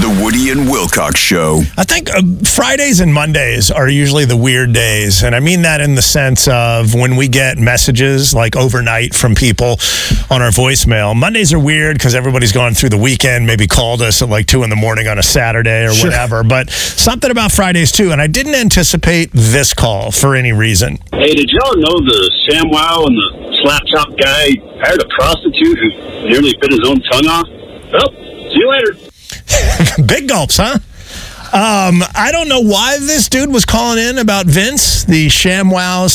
The Woody and Wilcox Show. I think Fridays and Mondays are usually the weird days. And I mean that in the sense of when we get messages like overnight from people on our voicemail. Mondays are weird because everybody's gone through the weekend, maybe called us at like 2 a.m. on a Saturday or whatever. But something about Fridays too. And I didn't anticipate this call for any reason. Hey, did y'all know the ShamWow and the Slap Chop guy hired a prostitute who nearly bit his own tongue off? Well, see you later. Big gulps, huh? I don't know why this dude was calling in about Vince, the ShamWow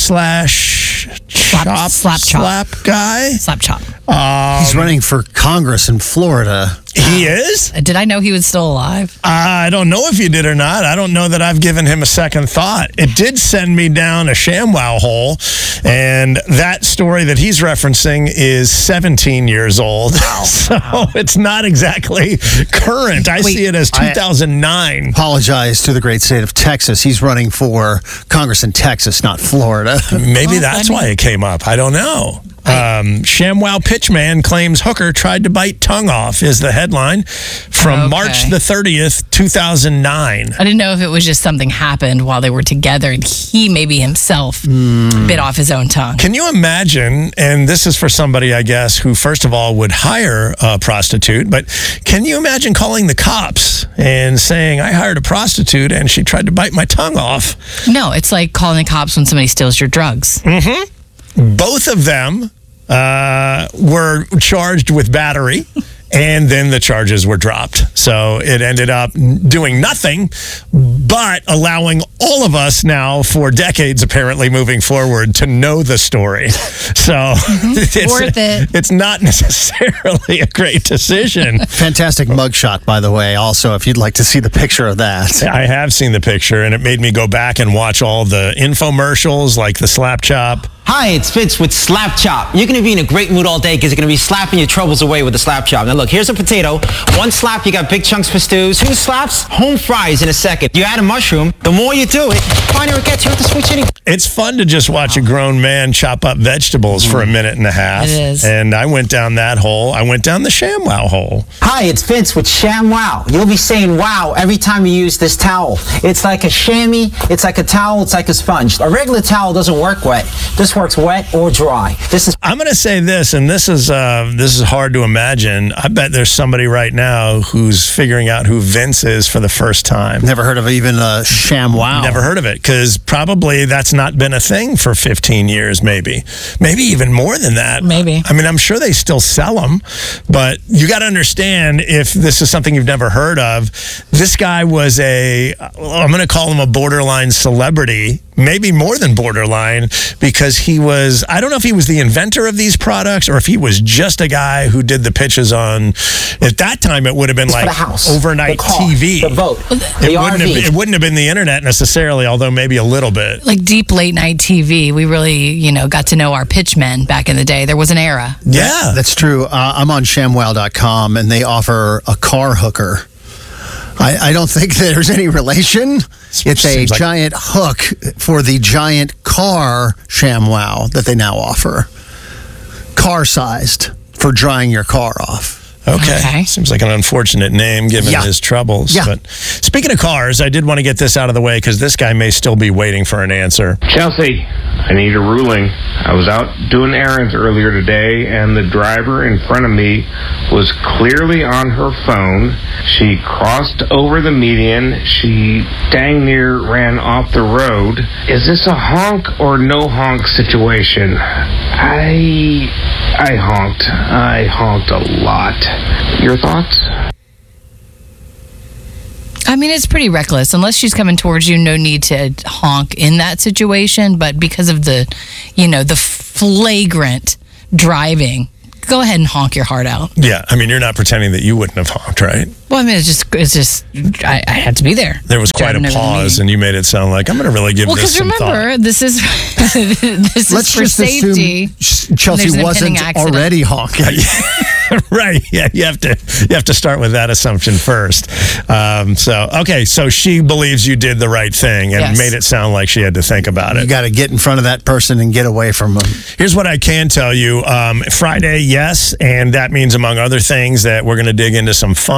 slap guy. Slap chop. He's running for Congress in Florida. He is? Did I know he was still alive? I don't know if you did or not. I don't know that I've given him a second thought. It did send me down a ShamWow hole, and that story that he's referencing is 17 years old. Wow. So it's not exactly current. I see it as 2009. Apologize to the great state of Texas. He's running for Congress in Texas, not Florida. Maybe that's why it came up. I don't know. ShamWow pitchman claims hooker tried to bite tongue off is the headline from March the 30th, 2009. I didn't know if it was just something happened while they were together and he maybe himself bit off his own tongue. Can you imagine, and this is for somebody, I guess, who first of all would hire a prostitute, but can you imagine calling the cops and saying, I hired a prostitute and she tried to bite my tongue off? No, it's like calling the cops when somebody steals your drugs. Mm-hmm. Both of them were charged with battery, and then the charges were dropped. So it ended up doing nothing, but allowing all of us now for decades, apparently moving forward, to know the story. So it's not necessarily a great decision. Fantastic mugshot, by the way, also, if you'd like to see the picture of that. I have seen the picture, and it made me go back and watch all the infomercials, like the Slap Chop. Hi, it's Vince with Slap Chop. You're going to be in a great mood all day because you're going to be slapping your troubles away with the Slap Chop. Now look, here's a potato. One slap, you got big chunks for stews. 2 slaps, home fries in a second. You add a mushroom, the more you do it, the finer it gets. You have to switch it. It's fun to just watch a grown man chop up vegetables for a minute and a half. It is. And I went down that hole. I went down the ShamWow hole. Hi, it's Vince with ShamWow. You'll be saying wow every time you use this towel. It's like a chamois, it's like a towel, it's like a sponge. A regular towel doesn't work wet. This works wet or dry. I'm going to say this, and this is hard to imagine. I bet there's somebody right now who's figuring out who Vince is for the first time. Never heard of even a ShamWow. Never heard of it, because probably that's not been a thing for 15 years, maybe even more than that. Maybe. I mean, I'm sure they still sell them, but you got to understand, if this is something you've never heard of, this guy was I'm going to call him a borderline celebrity, maybe more than borderline, because he was, I don't know if he was the inventor of these products or if he was just a guy who did the pitches on, at that time it would have been like overnight TV. The boat, it wouldn't have been the internet necessarily, although maybe a little bit. Like deep late night TV, we really, got to know our pitchmen back in the day. There was an era. Yeah. That's true. I'm on ShamWow.com and they offer a car hooker. I don't think there's any relation. It's a giant hook for the giant car ShamWow that they now offer. Car-sized for drying your car off. Okay. Seems like an unfortunate name given his troubles. Yeah. But speaking of cars, I did want to get this out of the way because this guy may still be waiting for an answer. Chelsea, I need a ruling. I was out doing errands earlier today, and the driver in front of me was clearly on her phone. She crossed over the median. She dang near ran off the road. Is this a honk or no honk situation? I honked. I honked a lot. Your thoughts? I mean, it's pretty reckless. Unless she's coming towards you, no need to honk in that situation. But because of the, the flagrant driving, go ahead and honk your heart out. Yeah, I mean, you're not pretending that you wouldn't have honked, right? Well, I mean, it's just, I had to be there. There was quite a pause, and you made it sound like, I'm going to really give this some thought. Well, because remember, this is Let's for just safety. Assume Chelsea wasn't already honking. Right, yeah, you have to start with that assumption first. So she believes you did the right thing and made it sound like she had to think about it. You got to get in front of that person and get away from them. Here's what I can tell you. Friday, yes, and that means, among other things, that we're going to dig into some fun with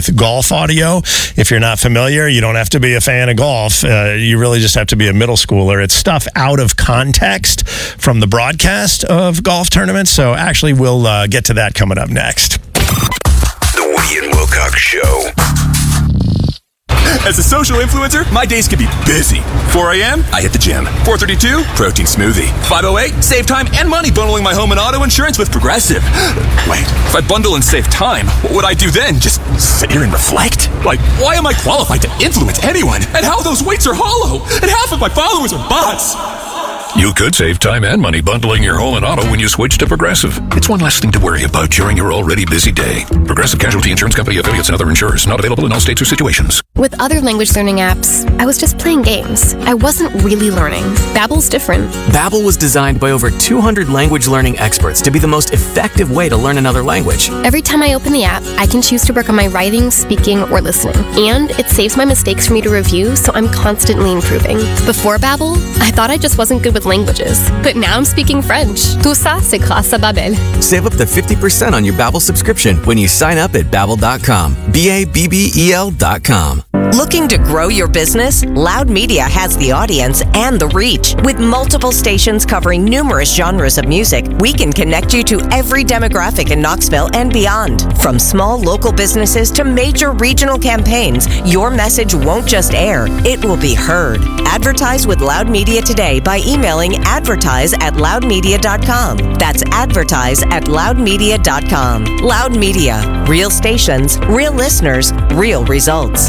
with golf audio. If you're not familiar, you don't have to be a fan of golf. You really just have to be a middle schooler. It's stuff out of context from the broadcast of golf tournaments. So actually, we'll get to that coming up next. The Woody and Wilcox Show. As a social influencer, my days can be busy. 4 a.m., I hit the gym. 4:32, protein smoothie. 5:08, save time and money bundling my home and auto insurance with Progressive. Wait, if I bundle and save time, what would I do then? Just sit here and reflect? Like, why am I qualified to influence anyone? And how those weights are hollow? And half of my followers are bots? You could save time and money bundling your home and auto when you switch to Progressive. It's one less thing to worry about during your already busy day. Progressive Casualty Insurance Company, affiliates, and other insurers. Not available in all states or situations. With other language learning apps, I was just playing games. I wasn't really learning. Babbel's different. Babbel was designed by over 200 language learning experts to be the most effective way to learn another language. Every time I open the app, I can choose to work on my writing, speaking, or listening. And it saves my mistakes for me to review, so I'm constantly improving. Before Babbel, I thought I just wasn't good with languages. But now I'm speaking French. Tout ça, c'est grâce à Babbel. Save up to 50% on your Babbel subscription when you sign up at Babbel.com. Babbel.com. Looking to grow your business? Loud Media has the audience and the reach. With multiple stations covering numerous genres of music, we can connect you to every demographic in Knoxville and beyond. From small local businesses to major regional campaigns, your message won't just air, it will be heard. Advertise with Loud Media today by emailing advertise@loudmedia.com. That's advertise@loudmedia.com. Loud Media. Real stations, real listeners, real results.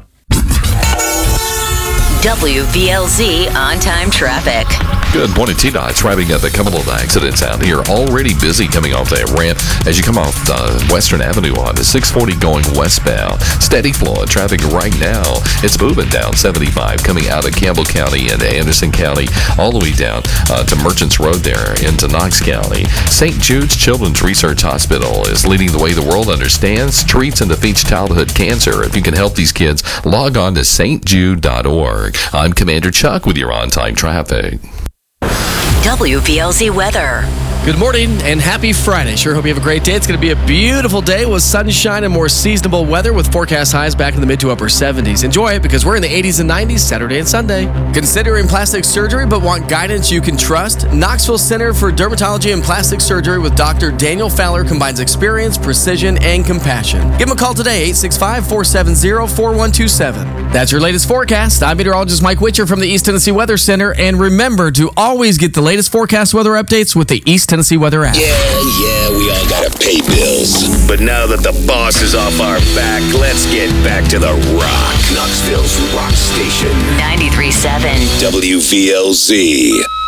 WVLZ on-time traffic. Good morning, T-Dot. Driving up a couple of accidents out here. Already busy coming off that ramp as you come off Western Avenue on to 640 going westbound. Steady flow of traffic right now. It's moving down 75 coming out of Campbell County and Anderson County all the way down to Merchants Road there into Knox County. St. Jude's Children's Research Hospital is leading the way the world understands, treats, and defeats childhood cancer. If you can help these kids, log on to stjude.org. I'm Commander Chuck with your on-time traffic. WVLZ weather. Good morning and happy Friday. Sure hope you have a great day. It's going to be a beautiful day with sunshine and more seasonable weather with forecast highs back in the mid to upper 70s. Enjoy it because we're in the 80s and 90s Saturday and Sunday. Considering plastic surgery but want guidance you can trust? Knoxville Center for Dermatology and Plastic Surgery with Dr. Daniel Fowler combines experience, precision, and compassion. Give him a call today, 865-470-4127. That's your latest forecast. I'm meteorologist Mike Witcher from the East Tennessee Weather Center. And remember to always get the latest forecast weather updates with the East Tennessee Weather app. Yeah, we all gotta pay bills. But now that the boss is off our back, let's get back to the rock. Knoxville's rock station. 93.7 WVLZ.